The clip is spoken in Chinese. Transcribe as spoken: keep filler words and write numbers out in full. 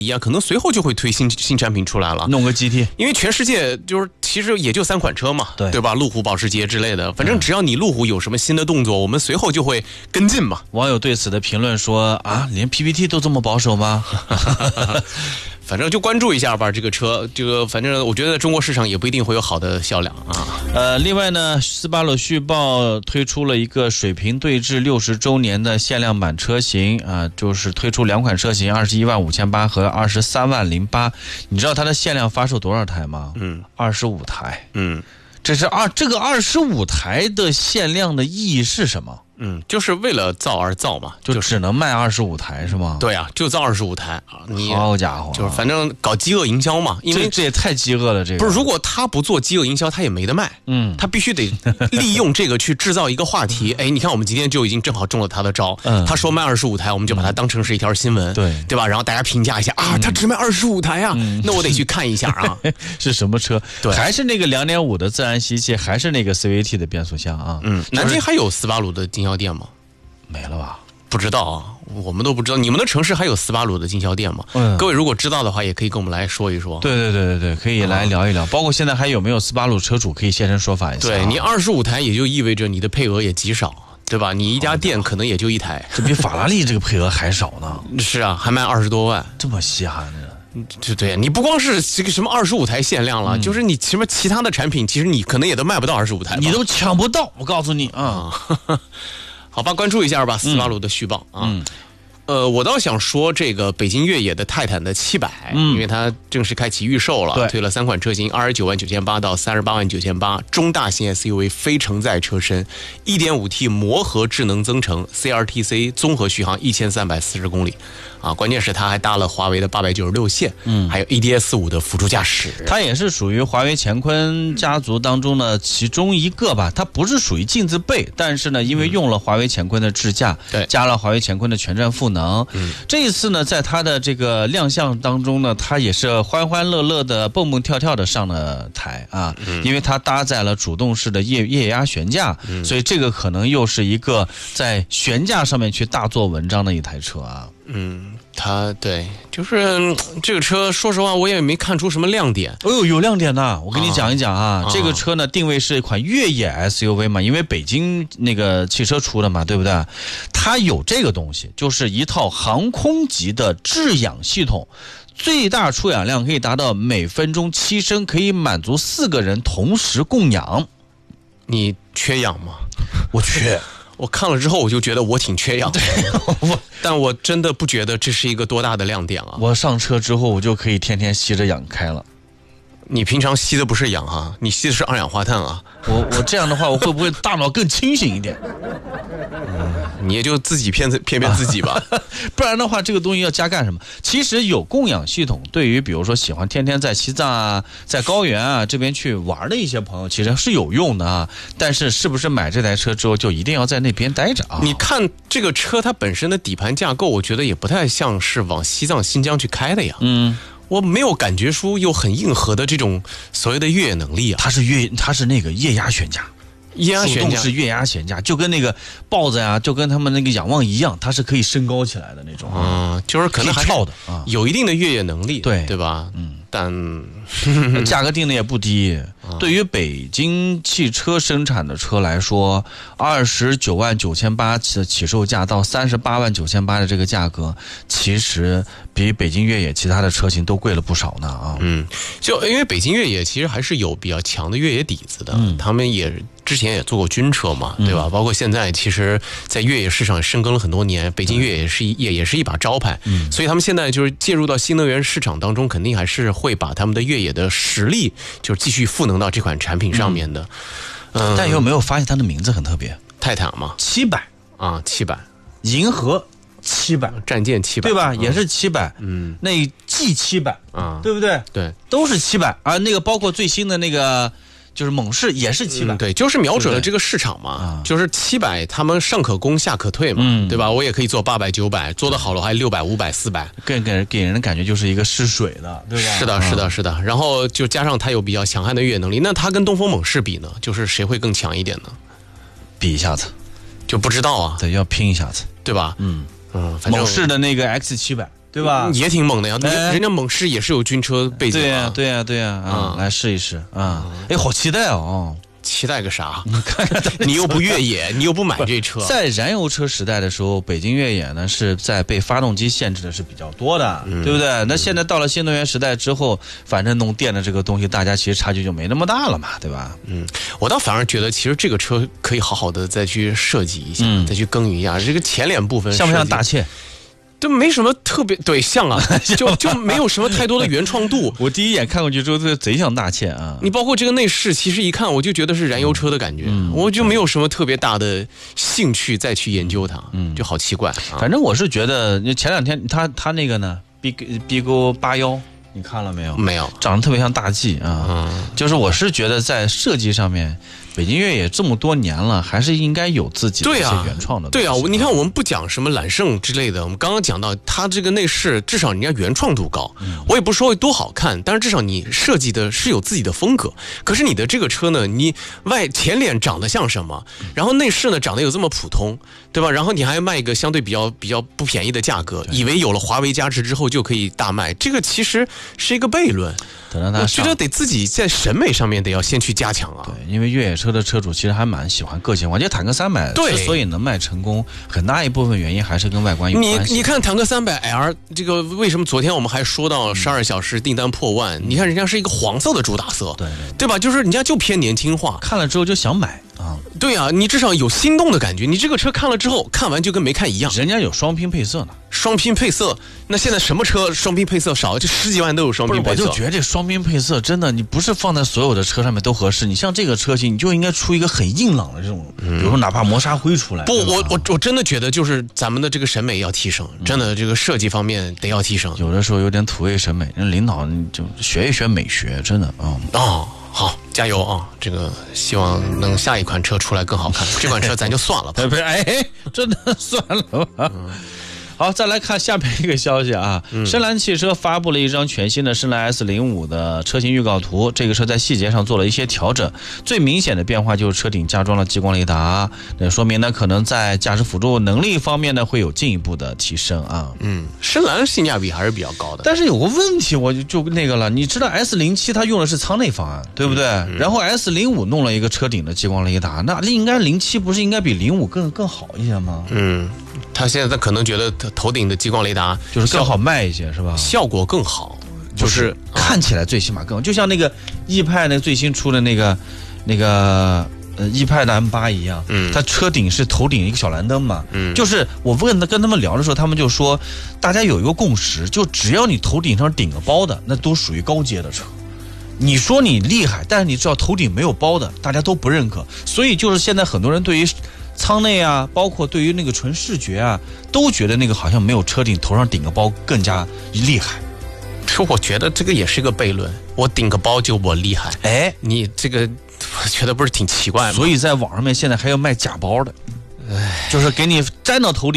一样，可能随后就会推新新产品出来了， 弄个 G T， 因为全世界就是其实也就三款车嘛， 对对吧？路虎、保时捷之类的，反正只要你路虎有什么新的动作，我们随后就会跟进嘛。 网友对此的评论说啊，连 P P T 都这么保守吗？ 反正就关注一下吧，这个车，这个反正我觉得中国市场也不一定会有好的销量啊。 呃，另外呢，斯巴鲁续报推出了一个水平对峙六十周年的限量版车型啊、呃，就是推出两款车型，二十一万五千八和二十三万零八。你知道它的限量发售多少台吗？ 嗯， 二十五台。 嗯， 这是二这个二十五台的限量的意义是什么？ 嗯，就是为了造而造嘛， 就只能卖二十五台是吗？ 对啊，就造二十五台啊！你好家伙， 就是反正搞饥饿营销嘛，因为这, 这也太饥饿了。这个不是，如果他不做饥饿营销，他也没得卖。 嗯， 他必须得利用这个去制造一个话题。哎，你看我们今天就已经正好中了他的招。嗯，他说卖二十五台，我们就把它当成是一条新闻， 对对吧？然后大家评价一下啊，他只卖二十五台啊，嗯、那我得去看一下啊， 是什么车？ 对， 还是那个两点五的自然吸气，还是那个 C V T 的变速箱啊？ 嗯，南京还有斯巴鲁的经销店吗？ 没了吧？ 不知道啊，我们都不知道。你们的城市还有斯巴鲁的经销店吗？嗯，各位如果知道的话，也可以跟我们来说一说。 对对对对对，可以来聊一聊。嗯、包括现在还有没有斯巴鲁车主可以现身说法一下、啊？ 对你二十五台，也就意味着你的配额也极少，对吧？你一家店可能也就一台， 这比法拉利这个配额还少呢。 是啊，还卖二十多万， 这么稀罕呢？ 对对，你不光是这个什么二十五台限量了，嗯、就是你什么其他的产品，其实你可能也都卖不到二十五台， 你都抢不到。我告诉你啊。 嗯好吧，关注一下吧，斯巴鲁的续报啊。嗯，呃，我倒想说这个北京越野的泰坦的七百，嗯，因为它正式开启预售了，推了三款车型，二十九万九千八到三十八万九千八，中大型 S U V 非承载车身，一点五 T 磨合智能增程 C R T C 综合续航一千三百四十公里。啊，关键是它还搭了华为的八百九十六线，嗯，还有 A D S 五的辅助驾驶。 它也是属于华为乾坤家族当中的其中一个吧，它不是属于镜字辈，但是呢，因为用了华为乾坤的智驾，对、嗯，加了华为乾坤的全站赋能，嗯，这一次呢，在它的这个亮相当中呢，它也是欢欢乐乐的蹦蹦跳跳的上了台啊，嗯、因为它搭载了主动式的液液压悬架，嗯、所以这个可能又是一个在悬架上面去大做文章的一台车啊。 嗯，它对，就是这个车，说实话，我也没看出什么亮点。 哦呦，有亮点呐！我跟你讲一讲啊，啊这个车呢，定位是一款越野 S U V 嘛，因为北京那个汽车出的嘛，对不对？它有这个东西，就是一套航空级的制氧系统，最大出氧量可以达到每分钟七升，可以满足四个人同时供氧。 你缺氧吗？ 我缺。 我看了之后，我就觉得我挺缺氧的，我但我真的不觉得这是一个多大的亮点啊！ 我上车之后，我就可以天天吸着氧开了。 你平常吸的不是氧啊，你吸的是二氧化碳啊！ 我我这样的话，我会不会大脑更清醒一点？ 嗯，你也就自己骗骗骗自己吧， 不然的话，这个东西要加干什么？其实有供氧系统，对于比如说喜欢天天在西藏啊、在高原啊这边去玩的一些朋友，其实是有用的啊。但是，是不是买这台车之后就一定要在那边待着啊？ 你看这个车它本身的底盘架构，我觉得也不太像是往西藏、新疆去开的呀。嗯。我没有感觉出有很硬核的这种所谓的越野能力啊！ 它是越，它是那个液压悬架， 液压悬架是液压悬架，就跟那个豹子呀、啊，就跟他们那个仰望一样，它是可以升高起来的那种。 嗯，就是可能还跳的啊， 有一定的越野能力， 对对吧？嗯，但价格定的也不低。对于北京汽车生产的车来说，二十九万九千八的起售价到三十八万九千八的这个价格，其实比北京越野其他的车型都贵了不少呢啊。 嗯，就因为北京越野其实还是有比较强的越野底子的，嗯、他们也之前也做过军车嘛，对吧？嗯、包括现在，其实，在越野市场深耕了很多年，北京越野是一也也是一把招牌，嗯，所以他们现在就是介入到新能源市场当中，肯定还是会把他们的越野的实力，就是继续赋能到这款产品上面的。 嗯，但有没有发现它的名字很特别？ 泰坦嘛， 七百啊，七百， 银河七百， 战舰七百， 对吧？也是七百，嗯，那 G 七百啊，对不对？ 对， 都是七百，而那个包括最新的那个。就是猛士也是七百、 嗯，对，就是瞄准了这个市场嘛，对对就是七百，他们上可攻下可退嘛，嗯、对吧？我也可以做八百、九百，做得好了还六百、五百、四百， 更给给人的感觉就是一个试水的，对吧？ 是的，是的，是的。然后就加上它有比较强悍的越野能力，那它跟东风猛士比呢，就是谁会更强一点呢？ 比一下子， 就不知道啊， 对，要拼一下子， 对吧？ 嗯嗯，猛士的那个 X 七百。 对吧？ 也挺猛的呀，哎、人家猛士也是有军车背景、啊。 对呀、啊，对呀、啊，对呀、啊，啊、嗯，来试一试啊！哎，好期待哦！ 期待个啥？你又不越野，你又不买这车。 在燃油车时代的时候，北京越野呢是在被发动机限制的是比较多的，嗯、对不对？那现在到了新能源时代之后，反正弄电的这个东西，大家其实差距就没那么大了嘛，对吧？ 嗯，我倒反而觉得，其实这个车可以好好的再去设计一下，嗯、再去耕耘一下这个前脸部分， 像不像大切？ 就没什么特别对像啊，就就没有什么太多的原创度。 我第一眼看过去之后，这贼像大切啊！ 你包括这个内饰，其实一看我就觉得是燃油车的感觉，嗯、我就没有什么特别大的兴趣再去研究它，嗯，就好奇怪。啊、 反正我是觉得，前两天他他那个呢 ，B B 勾八幺，你看了没有？ 没有， 长得特别像大 G 啊。嗯，就是我是觉得在设计上面。北京越野这么多年了，还是应该有自己的一些原创的东西。 对啊，对啊，你看我们不讲什么揽胜之类的，我们刚刚讲到它这个内饰，至少人家原创度高。嗯、我也不说多好看，但是至少你设计的是有自己的风格。可是你的这个车呢，你外前脸长得像什么，然后内饰呢长得有这么普通，对吧？然后你还卖一个相对比较比较不便宜的价格，以为有了华为加持之后就可以大卖，这个其实是一个悖论。我觉得得自己在审美上面得要先去加强啊。 对，因为越野车的车主其实还蛮喜欢个性化，我觉得坦克三百之所以能卖成功，很大一部分原因还是跟外观有关系。 你你看坦克三百 L 这个为什么昨天我们还说到十二小时订单破万？嗯、你看人家是一个黄色的主打色， 对对, 对吧？就是人家就偏年轻化， 看了之后就想买啊。 对啊，你至少有心动的感觉。你这个车看了之后，看完就跟没看一样。 人家有双拼配色呢， 双拼配色。那现在什么车双拼配色少？就十几万都有双拼配色。 我就觉得这双拼配色真的，你不是放在所有的车上面都合适。你像这个车型，你就应该出一个很硬朗的这种，嗯、比如说哪怕磨砂灰出来。 不，我我我真的觉得就是咱们的这个审美要提升，真的这个设计方面得要提升。 有的时候有点土味审美，那领导就学一学美学，真的啊。 嗯、哦。好，加油啊！这个希望能下一款车出来更好看。这款车咱就算了吧。 不是，哎，真的算了吧。嗯好，再来看下面一个消息啊，嗯、深蓝汽车发布了一张全新的深蓝 S 零五 的车型预告图。这个车在细节上做了一些调整，最明显的变化就是车顶加装了激光雷达，那说明呢可能在驾驶辅助能力方面呢会有进一步的提升啊。 嗯，深蓝性价比还是比较高的， 但是有个问题，我就就那个了，你知道 S 零七 它用的是舱内方案，对不对？嗯嗯、然后 S 零五 弄了一个车顶的激光雷达，那应该零七不是应该比零五更更好一些吗？ 嗯。他现在他可能觉得头顶的激光雷达就是更好卖一些，是吧？ 效果更好，就是看起来最起码更好，就像那个翼派那最新出的那个那个呃翼派的 M 八 一样，嗯，它车顶是头顶一个小蓝灯嘛，嗯，就是我问他跟他们聊的时候，他们就说大家有一个共识，就只要你头顶上顶个包的，那都属于高阶的车。你说你厉害，但是你知道头顶没有包的，大家都不认可，所以就是现在很多人对于舱内啊，包括对于那个纯视觉啊，都觉得那个好像没有车顶头上顶个包更加厉害。 说我觉得这个也是个悖论，我顶个包就我厉害， 哎， 你这个我觉得不是挺奇怪吗？ 所以在网上面现在还要卖假包的，就是给你粘到头顶。